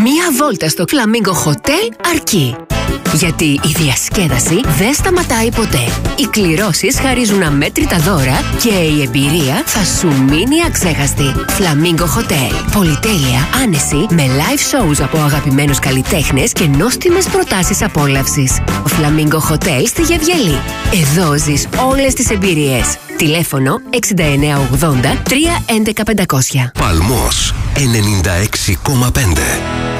Μία βόλτα στο Flamingo Hotel αρκεί. Γιατί η διασκέδαση δεν σταματάει ποτέ. Οι κληρώσεις χαρίζουν αμέτρητα δώρα και η εμπειρία θα σου μείνει αξέχαστη. Flamingo Hotel. Πολυτέλεια, άνεση, με live shows από αγαπημένους καλλιτέχνες και νόστιμες προτάσεις απόλαυσης. Flamingo Hotel στη Γεβγελή. Εδώ ζεις όλες τις εμπειρίες. Τηλέφωνο 6980 311 500. Παλμός 96,5.